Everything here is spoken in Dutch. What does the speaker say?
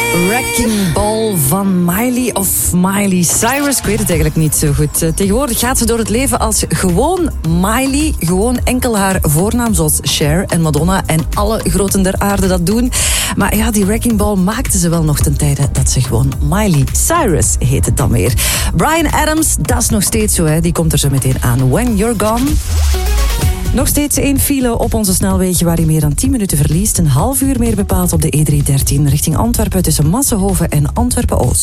Wrecking Ball van Miley of Miley Cyrus. Ik weet het eigenlijk niet zo goed. Tegenwoordig gaat ze door het leven als gewoon Miley. Gewoon enkel haar voornaam, zoals Cher en Madonna en alle groten der aarde dat doen. Maar ja, die Wrecking Ball maakte ze wel nog ten tijde dat ze gewoon Miley Cyrus heet het dan meer. Bryan Adams, dat is nog steeds zo, hè. Die komt er zo meteen aan. When You're Gone. Nog steeds 1 file op onze snelwegen waar je meer dan 10 minuten verliest. Een half uur meer bepaald op de E313 richting Antwerpen tussen Massenhoven en Antwerpen-Oost.